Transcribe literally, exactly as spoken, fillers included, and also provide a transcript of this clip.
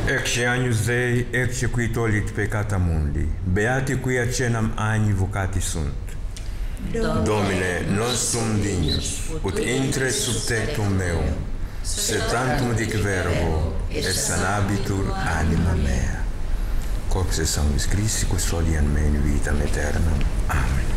Ecce agnus Dei, ecce qui tollit peccata mundi, beati qui acenam agni vocati sunt. Domine, non sum dignus, ut intres sub tectum meum, sed tantum dic verbo, et sanabitur anima mea. Corpus et sanguis Christi custodian me in vitam aeternam. Amen.